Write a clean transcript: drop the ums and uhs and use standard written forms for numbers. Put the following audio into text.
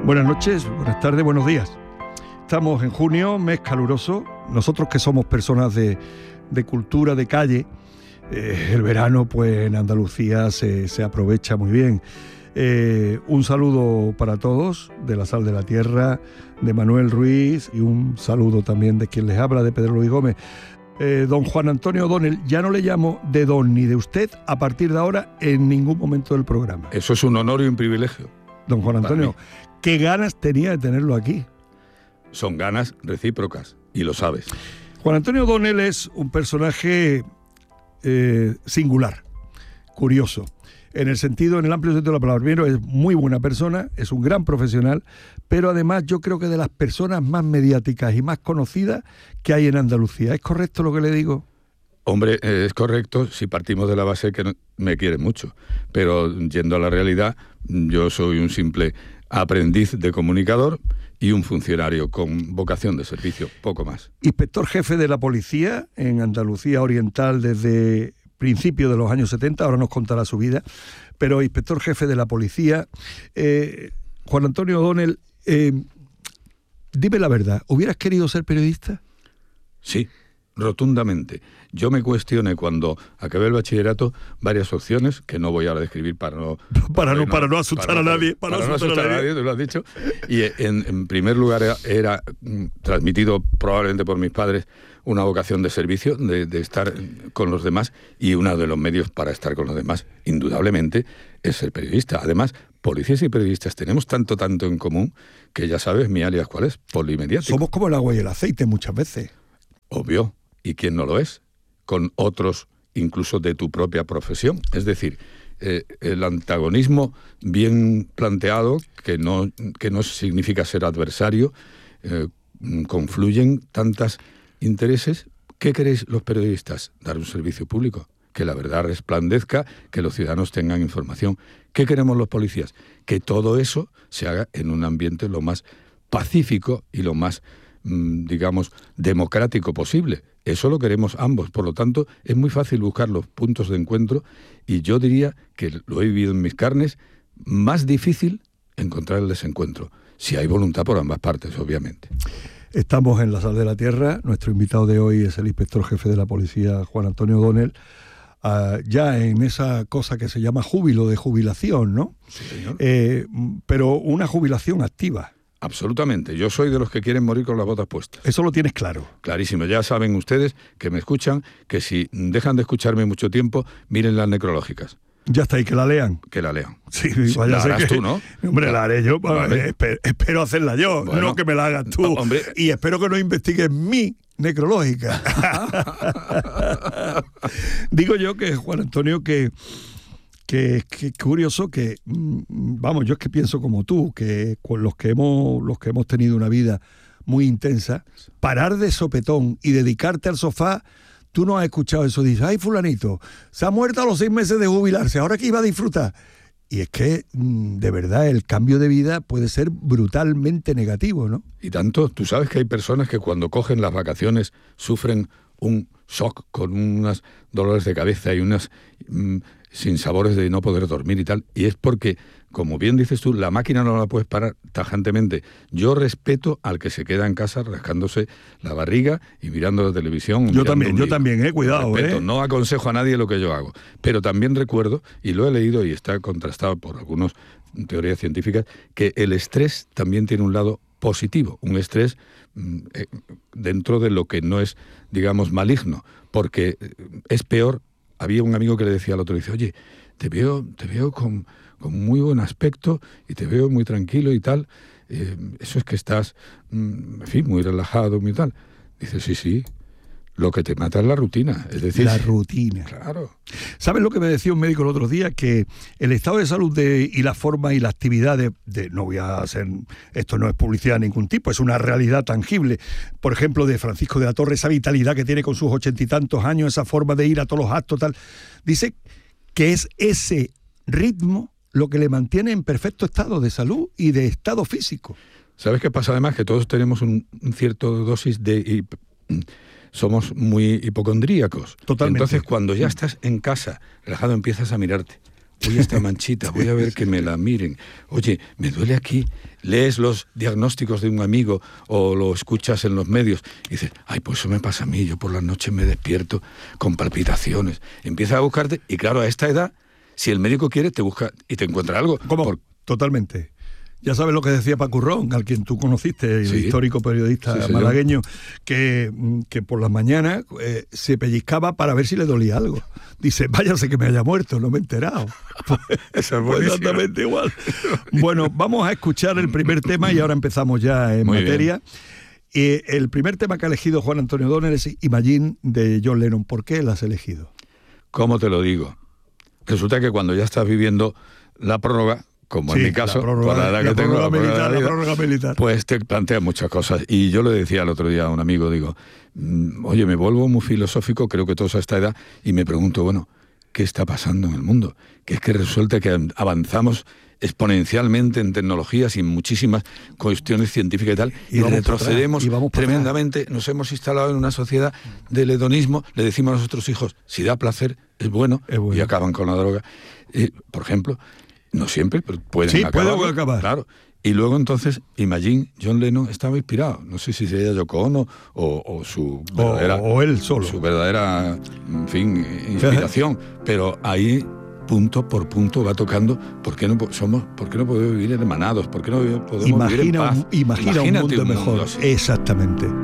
Buenas noches, buenas tardes, buenos días. Estamos en junio, mes caluroso. Nosotros que somos personas de cultura, de calle, el verano pues en Andalucía se aprovecha muy bien. Un saludo para todos de La Sal de la Tierra, de Manuel Ruiz, y un saludo también de quien les habla, de Pedro Luis Gómez. Don Juan Antonio O'Donnell, ya no le llamo de don ni de usted a partir de ahora en ningún momento del programa. Eso es un honor y un privilegio. Don Juan Antonio, ¿qué ganas tenía de tenerlo aquí? Son ganas recíprocas, y lo sabes. Juan Antonio O'Donnell es un personaje singular, curioso, en el amplio sentido de la palabra. Primero, es muy buena persona, es un gran profesional, pero además yo creo que de las personas más mediáticas y más conocidas que hay en Andalucía. ¿Es correcto lo que le digo? Hombre, es correcto si partimos de la base que me quiere mucho, pero yendo a la realidad, yo soy un simple aprendiz de comunicador y un funcionario con vocación de servicio, poco más. Inspector jefe de la policía en Andalucía Oriental desde principios de los años 70, ahora nos contará su vida, pero inspector jefe de la policía. Juan Antonio O'Donnell, dime la verdad, ¿hubieras querido ser periodista? Sí, rotundamente. Yo me cuestioné cuando acabé el bachillerato varias opciones que no voy ahora a describir para no asustar a nadie. Para no asustar a nadie, tú lo has dicho. Y en primer lugar era transmitido probablemente por mis padres una vocación de servicio, de estar con los demás, y uno de los medios para estar con los demás, indudablemente, es ser periodista. Además, policías y periodistas tenemos tanto en común que ya sabes mi alias cuál es, polimediático. Somos como el agua y el aceite muchas veces. Obvio. ¿Y quién no lo es? Con otros, incluso de tu propia profesión. Es decir, el antagonismo bien planteado, que no significa ser adversario, confluyen tantos intereses. ¿Qué queréis los periodistas? Dar un servicio público, que la verdad resplandezca, que los ciudadanos tengan información. ¿Qué queremos los policías? Que todo eso se haga en un ambiente lo más pacífico y lo más, digamos, democrático posible. Eso lo queremos ambos. Por lo tanto, es muy fácil buscar los puntos de encuentro, y yo diría que lo he vivido en mis carnes, más difícil encontrar el desencuentro, si hay voluntad por ambas partes, obviamente. Estamos en La Sal de la Tierra. Nuestro invitado de hoy es el inspector jefe de la policía, Juan Antonio O'Donnell, ya en esa cosa que se llama júbilo, de jubilación, ¿no? Sí, señor. Pero una jubilación activa. Absolutamente. Yo soy de los que quieren morir con las botas puestas. Eso lo tienes claro. Clarísimo. Ya saben ustedes que me escuchan, que si dejan de escucharme mucho tiempo, miren las necrológicas. Ya está, y que la lean. Que la lean. Sí, vaya, la harás tú, ¿no? Hombre, la haré yo. Vale. Espero hacerla yo, bueno, no que me la hagas tú. No, hombre. Y espero que no investigues mi necrológica. Digo yo que, Juan Antonio, que curioso que, vamos, yo es que pienso como tú, que con los que hemos tenido una vida muy intensa, parar de sopetón y dedicarte al sofá. Tú no has escuchado eso, dices, ay, fulanito, se ha muerto a los 6 meses de jubilarse, ahora que iba a disfrutar. Y es que, de verdad, el cambio de vida puede ser brutalmente negativo, ¿no? Y tanto, tú sabes que hay personas que cuando cogen las vacaciones sufren un shock con unos dolores de cabeza y unas sinsabores de no poder dormir y tal, y es porque, como bien dices tú, la máquina no la puedes parar tajantemente. Yo respeto al que se queda en casa rascándose la barriga y mirando la televisión. Yo también, cuidado. Respeto, no aconsejo a nadie lo que yo hago, pero también recuerdo, y lo he leído y está contrastado por algunas teorías científicas, que el estrés también tiene un lado positivo, un estrés dentro de lo que no es, digamos, maligno, porque es peor. Había un amigo que le decía al otro, dice, oye, te veo con muy buen aspecto y te veo muy tranquilo y tal, eso es que estás, en fin, muy relajado, muy tal. Dice, sí, lo que te mata es la rutina, es decir... La rutina. Claro. ¿Sabes lo que me decía un médico el otro día? Que el estado de salud y la forma y la actividad no voy a hacer, esto no es publicidad de ningún tipo, es una realidad tangible, por ejemplo, de Francisco de la Torre, esa vitalidad que tiene con sus 80 y tantos años, esa forma de ir a todos los actos, tal. Dice que es ese ritmo lo que le mantiene en perfecto estado de salud y de estado físico. ¿Sabes qué pasa además? Que todos tenemos un cierto dosis de... somos muy hipocondríacos. Totalmente. Entonces, cuando ya estás en casa, relajado, empiezas a mirarte. oye, esta manchita, voy a ver que me la miren. Oye, me duele aquí. Lees los diagnósticos de un amigo o lo escuchas en los medios y dices, ay, pues eso me pasa a mí, yo por las noches me despierto con palpitaciones. Empiezas a buscarte y claro, a esta edad, si el médico quiere, te busca y te encuentra algo. ¿Cómo? Totalmente. Ya sabes lo que decía Paco Ron, al quien tú conociste, el histórico periodista malagueño, que por las mañanas se pellizcaba para ver si le dolía algo. Dice, váyase que me haya muerto, no me he enterado. Eso es pues exactamente igual. Bueno, vamos a escuchar el primer tema y ahora empezamos ya en materia. El primer tema que ha elegido Juan Antonio Donner es Imagine, de John Lennon. ¿Por qué lo has elegido? ¿Cómo te lo digo? Resulta que cuando ya estás viviendo la prórroga, como en mi caso, por la edad que tengo, la prórroga militar, pues te planteas muchas cosas. Y yo le decía el otro día a un amigo, digo, oye, me vuelvo muy filosófico, creo que todos a esta edad, y me pregunto, bueno, ¿qué está pasando en el mundo? Que es que resulta que avanzamos exponencialmente en tecnologías y en muchísimas cuestiones científicas y tal, y retrocedemos tremendamente. Nos hemos instalado en una sociedad del hedonismo, le decimos a nuestros hijos, si da placer, es bueno. Y acaban con la droga. Por ejemplo, no siempre, pero pueden acabar. Claro. Y luego entonces, Imagine, John Lennon estaba inspirado. No sé si sería Yoko Ono o su verdadera... O él solo. Su verdadera, en fin, inspiración. Pero ahí, punto por punto, va tocando ¿por qué no podemos vivir hermanados? ¿Por qué no podemos vivir en paz? Imagina un mundo mejor. Sí. Exactamente.